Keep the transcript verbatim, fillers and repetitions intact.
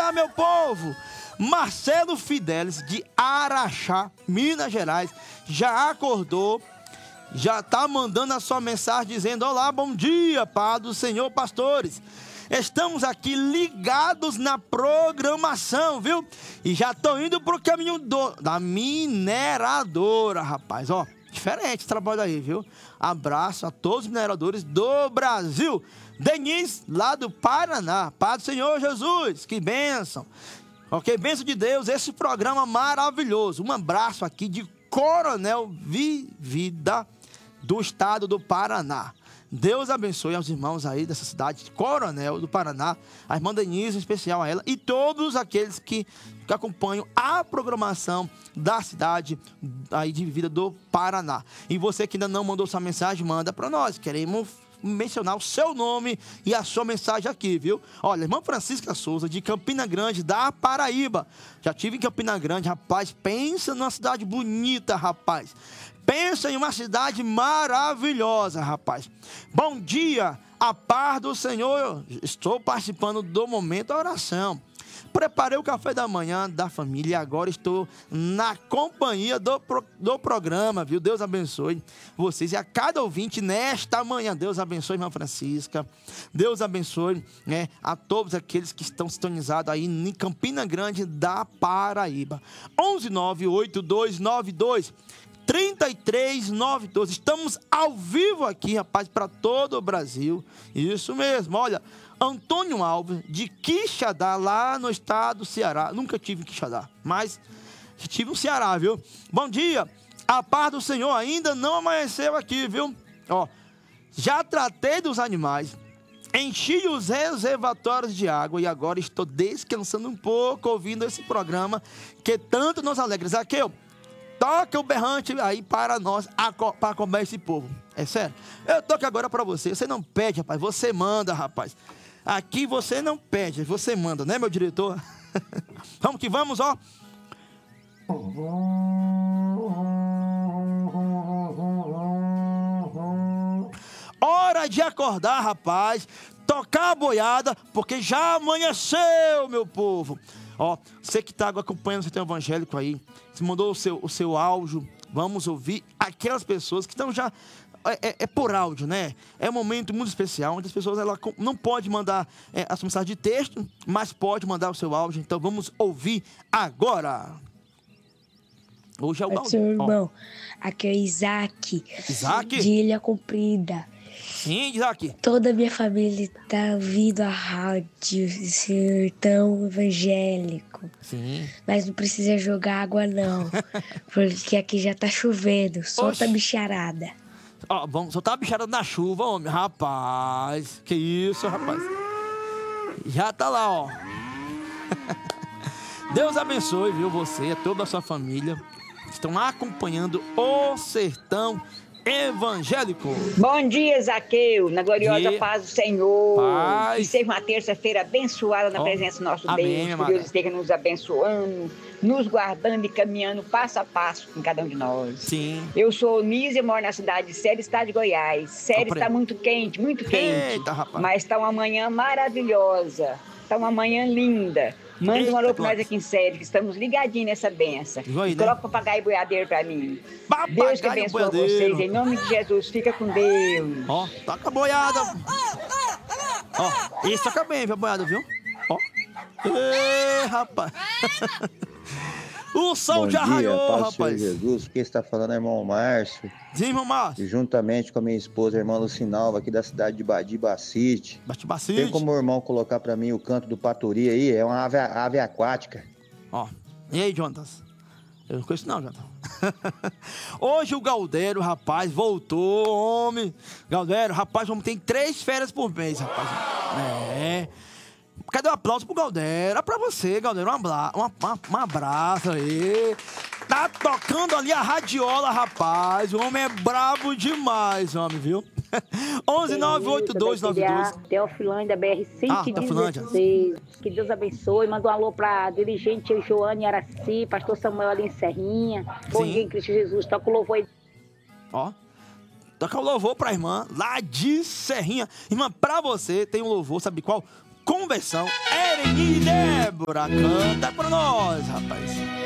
dia, meu povo! Marcelo Fidelis, de Araxá, Minas Gerais, já acordou, já está mandando a sua mensagem dizendo: olá, bom dia, paz do Senhor, pastores. Estamos aqui ligados na programação, viu? E já estou indo pro caminho do, da mineradora, rapaz. Ó, diferente esse trabalho aí, viu? Abraço a todos os mineradores do Brasil. Denise, lá do Paraná. Paz do Senhor Jesus, que bênção. Ok, bênção de Deus, esse programa maravilhoso. Um abraço aqui de Coronel Vivida, do estado do Paraná. Deus abençoe aos irmãos aí dessa cidade de Coronel do Paraná, a irmã Denise, em especial a ela, e todos aqueles que, que acompanham a programação da cidade aí de Vida do Paraná. E você que ainda não mandou sua mensagem, manda para nós. Queremos mencionar o seu nome e a sua mensagem aqui, viu? Olha, irmã Francisca Souza, de Campina Grande, da Paraíba. Já estive em Campina Grande, rapaz. Pensa numa cidade bonita, rapaz. Pensa em uma cidade maravilhosa, rapaz. Bom dia, a paz do Senhor. Estou participando do momento da oração. Preparei o café da manhã da família e agora estou na companhia do, pro, do programa, viu? Deus abençoe vocês e a cada ouvinte nesta manhã. Deus abençoe, irmã Francisca. Deus abençoe, né, a todos aqueles que estão sintonizados aí em Campina Grande da Paraíba. onze nove oito dois nove dois trinta e três noventa e dois. Estamos ao vivo aqui, rapaz, para todo o Brasil. Isso mesmo, olha. Antônio Alves, de Quixadá, lá no estado do Ceará. Nunca tive em Quixadá, mas estive no Ceará, viu? Bom dia. A paz do Senhor ainda não amanheceu aqui, viu? Ó, já tratei dos animais, enchi os reservatórios de água e agora estou descansando um pouco ouvindo esse programa que tanto nos alegra. Zaqueu, toca o berrante aí para nós, para acompanhar esse povo. É sério. Eu toco agora para você. Você não pede, rapaz. Você manda, rapaz. Aqui você não pede, você manda, né, meu diretor? Vamos que vamos, ó. Hora de acordar, rapaz. Tocar a boiada, porque já amanheceu, meu povo. Ó, você que está acompanhando o sistema evangélico aí, você mandou o seu, o seu áudio. Vamos ouvir aquelas pessoas que estão já... É, é, é por áudio, né? É um momento muito especial, onde as pessoas ela não podem mandar é, a sua mensagem de texto, mas pode mandar o seu áudio. Então vamos ouvir agora. Hoje é o Galdério. Seu irmão, aqui é o Isaac. Isaac? De Ilha Comprida. Sim, Isaac. Toda a minha família está ouvindo a rádio Sertão Evangélico. Sim. Mas não precisa jogar água, não. Porque aqui já tá chovendo. Solta a bicharada. Ó, oh, vamos soltar a bichada na chuva, homem. Rapaz, que isso, rapaz. Já tá lá, ó. Deus abençoe, viu, você e toda a sua família que estão acompanhando o Sertão Evangélico. Bom dia, Zaqueu, na gloriosa dia. Paz do Senhor. Paz. Que seja uma terça-feira abençoada na oh. presença do nosso Amém, Deus. Que Deus esteja nos abençoando, nos guardando e caminhando passo a passo com cada um de nós. Sim. Eu sou Nízia, moro na cidade de Sério, estado de Goiás. Sério está muito quente, muito quente. Eita, rapaz. Mas está uma manhã maravilhosa. Está uma manhã linda. Manda Eita, um alô para nós aqui em Sério, que estamos ligadinhos nessa benção. Aí, e coloca né? o papagaio boiadeiro para mim. Papagaio Deus que abençoe boiadeiro. vocês. Em nome de Jesus, fica com Deus. Ó, toca a boiada. Ó, isso toca bem, viu, a boiada, viu? Ó. Ê, rapaz. O sol Bom já dia, raiou, paz rapaz. Senhor Jesus, quem está falando é o irmão Márcio. Sim, irmão Márcio. E juntamente com a minha esposa, a irmã Lucinalva, aqui da cidade de Badibacite. Badibacite. Tem como o irmão colocar para mim o canto do Paturi aí? É uma ave, ave aquática. Ó, e aí, Jonas? Eu não conheço não, Jonas. Hoje o Galdério, rapaz, voltou, homem. Galdério, rapaz, vamos ter três férias por mês, rapaz. É... Cadê o aplauso pro Galdério? É pra você, Galdério. Um, abla... um, um abraço aí. Tá tocando ali a radiola, rapaz. O homem é brabo demais, homem, viu? onze nove oito dois nove dois. Teofilândia, B R cento e dezesseis. Ah, que Deus abençoe. Manda um alô pra dirigente Joane Araci, pastor Samuel ali em Serrinha. Bom Sim. dia em Cristo Jesus. Toca o louvor aí. Ó. Toca o louvor pra irmã lá de Serrinha. Irmã, pra você tem um louvor, sabe qual? conversão. Ereni e Débora, canta pra nós, rapaz.